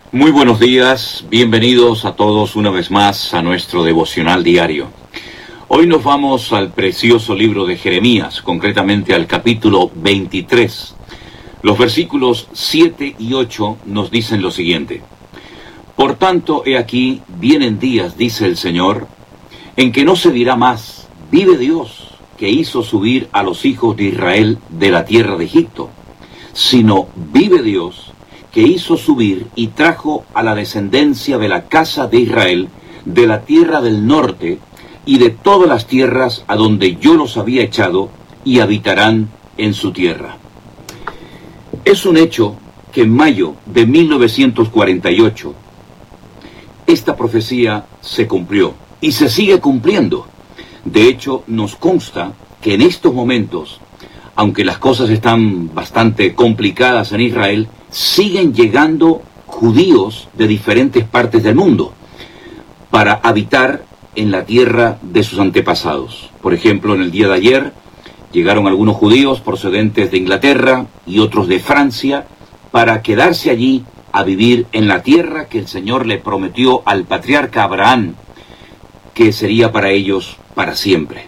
Muy buenos días, bienvenidos a todos una vez más a nuestro devocional diario. Hoy nos vamos al precioso libro de Jeremías, concretamente al capítulo 23. Los versículos 7 y 8 nos dicen lo siguiente: Por tanto, he aquí, vienen días, dice el Señor, en que no se dirá más, vive Dios, que hizo subir a los hijos de Israel de la tierra de Egipto, sino vive Dios, que hizo subir y trajo a la descendencia de la casa de Israel de la tierra del norte y de todas las tierras a donde yo los había echado, y habitarán en su tierra. Es un hecho que en mayo de 1948 esta profecía se cumplió y se sigue cumpliendo. De hecho, nos consta que en estos momentos, aunque las cosas están bastante complicadas en Israel, siguen llegando judíos de diferentes partes del mundo para habitar en la tierra de sus antepasados. Por ejemplo, en el día de ayer llegaron algunos judíos procedentes de Inglaterra y otros de Francia para quedarse allí a vivir en la tierra que el Señor le prometió al patriarca Abraham, que sería para ellos para siempre.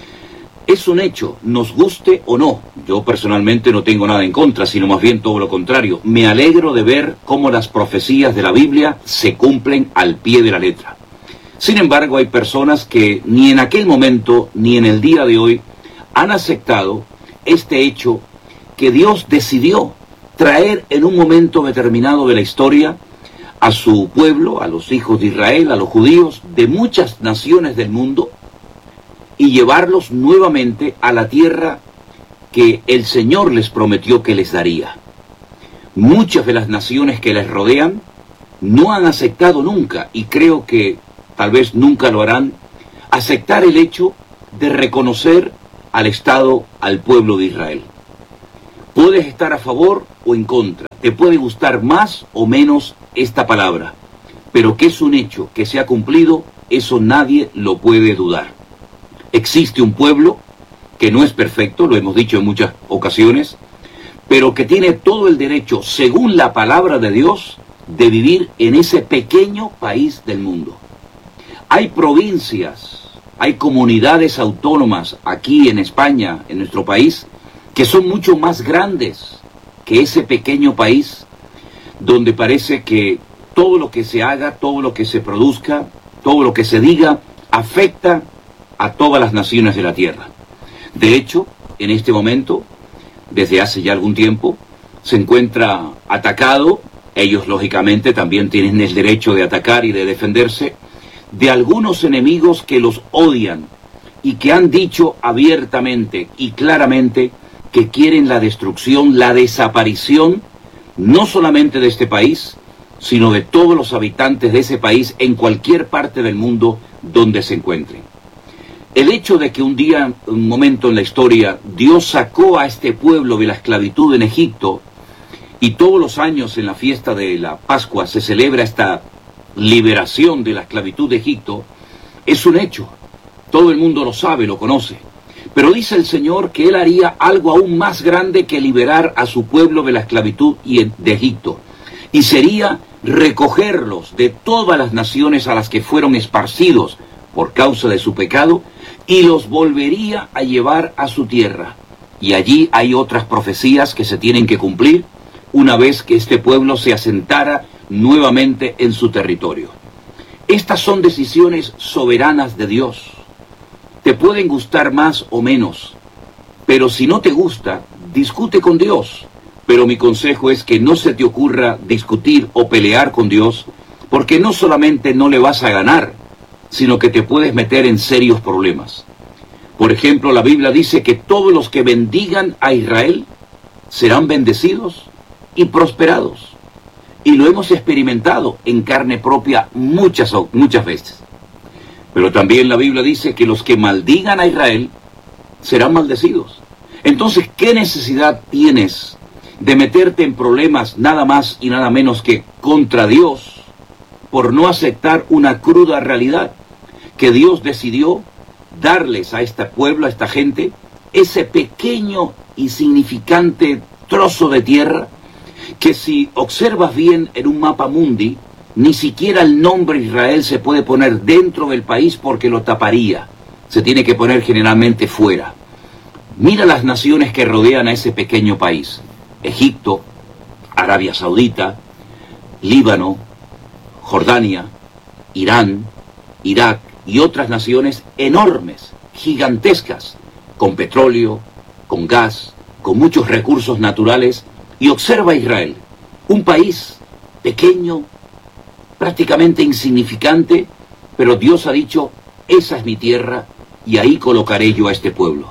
Es un hecho, nos guste o no. Yo personalmente no tengo nada en contra, sino más bien todo lo contrario. Me alegro de ver cómo las profecías de la Biblia se cumplen al pie de la letra. Sin embargo, hay personas que ni en aquel momento ni en el día de hoy han aceptado este hecho que Dios decidió traer en un momento determinado de la historia a su pueblo, a los hijos de Israel, a los judíos de muchas naciones del mundo, y llevarlos nuevamente a la tierra que el Señor les prometió que les daría. Muchas de las naciones que les rodean no han aceptado nunca, y creo que tal vez nunca lo harán, aceptar el hecho de reconocer al Estado, al pueblo de Israel. Puedes estar a favor o en contra, te puede gustar más o menos esta palabra, pero que es un hecho que se ha cumplido, eso nadie lo puede dudar. Existe un pueblo que no es perfecto, lo hemos dicho en muchas ocasiones, pero que tiene todo el derecho, según la palabra de Dios, de vivir en ese pequeño país del mundo. Hay provincias, hay comunidades autónomas aquí en España, en nuestro país, que son mucho más grandes que ese pequeño país, donde parece que todo lo que se haga, todo lo que se produzca, todo lo que se diga, afecta a todas las naciones de la tierra. De hecho, en este momento, desde hace ya algún tiempo, se encuentra atacado, ellos lógicamente también tienen el derecho de atacar y de defenderse, de algunos enemigos que los odian y que han dicho abiertamente y claramente que quieren la destrucción, la desaparición, no solamente de este país, sino de todos los habitantes de ese país en cualquier parte del mundo donde se encuentren. El hecho de que un día, un momento en la historia, Dios sacó a este pueblo de la esclavitud en Egipto, y todos los años en la fiesta de la Pascua se celebra esta liberación de la esclavitud de Egipto, es un hecho. Todo el mundo lo sabe, lo conoce. Pero dice el Señor que Él haría algo aún más grande que liberar a su pueblo de la esclavitud de Egipto. Y sería recogerlos de todas las naciones a las que fueron esparcidos por causa de su pecado, y los volvería a llevar a su tierra. Y allí hay otras profecías que se tienen que cumplir una vez que este pueblo se asentara nuevamente en su territorio. Estas son decisiones soberanas de Dios. Te pueden gustar más o menos, pero si no te gusta, discute con Dios. Pero mi consejo es que no se te ocurra discutir o pelear con Dios, porque no solamente no le vas a ganar, sino que te puedes meter en serios problemas. Por ejemplo, la Biblia dice que todos los que bendigan a Israel serán bendecidos y prosperados. Y lo hemos experimentado en carne propia muchas veces. Pero también la Biblia dice que los que maldigan a Israel serán maldecidos. Entonces, ¿qué necesidad tienes de meterte en problemas nada más y nada menos que contra Dios por no aceptar una cruda realidad? Que Dios decidió darles a este pueblo, a esta gente, ese pequeño y significante trozo de tierra que si observas bien en un mapa mundi, ni siquiera el nombre Israel se puede poner dentro del país porque lo taparía. Se tiene que poner generalmente fuera. Mira las naciones que rodean a ese pequeño país. Egipto, Arabia Saudita, Líbano, Jordania, Irán, Irak y otras naciones enormes, gigantescas, con petróleo, con gas, con muchos recursos naturales. Y observa Israel, un país pequeño, prácticamente insignificante, pero Dios ha dicho, esa es mi tierra y ahí colocaré yo a este pueblo.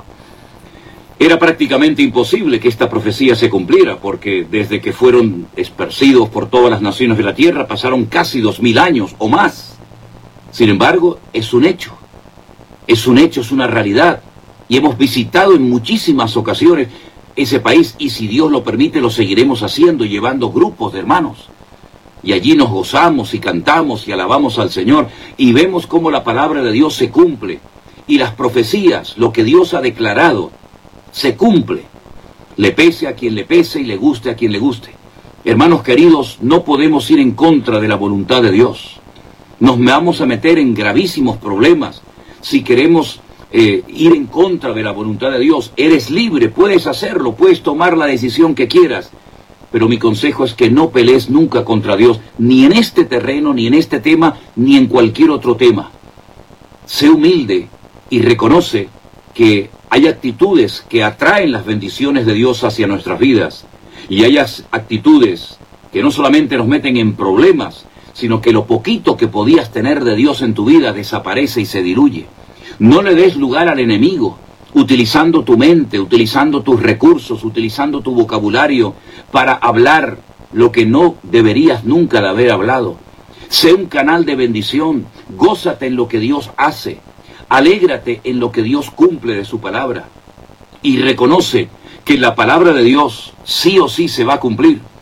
Era prácticamente imposible que esta profecía se cumpliera, porque desde que fueron esparcidos por todas las naciones de la tierra pasaron casi 2000 años o más. Sin embargo, es un hecho, es una realidad, y hemos visitado en muchísimas ocasiones ese país, y si Dios lo permite lo seguiremos haciendo, llevando grupos de hermanos. Y allí nos gozamos y cantamos y alabamos al Señor, y vemos cómo la palabra de Dios se cumple, y las profecías, lo que Dios ha declarado, se cumple. Le pese a quien le pese y le guste a quien le guste. Hermanos queridos, no podemos ir en contra de la voluntad de Dios. Nos vamos a meter en gravísimos problemas si queremos ir en contra de la voluntad de Dios. Eres libre, puedes hacerlo, puedes tomar la decisión que quieras, pero mi consejo es que no pelees nunca contra Dios, ni en este terreno, ni en este tema, ni en cualquier otro tema. Sé humilde y reconoce que hay actitudes que atraen las bendiciones de Dios hacia nuestras vidas, y hay actitudes que no solamente nos meten en problemas, sino que lo poquito que podías tener de Dios en tu vida desaparece y se diluye. No le des lugar al enemigo, utilizando tu mente, utilizando tus recursos, utilizando tu vocabulario para hablar lo que no deberías nunca de haber hablado. Sé un canal de bendición, gózate en lo que Dios hace, alégrate en lo que Dios cumple de su palabra, y reconoce que la palabra de Dios sí o sí se va a cumplir.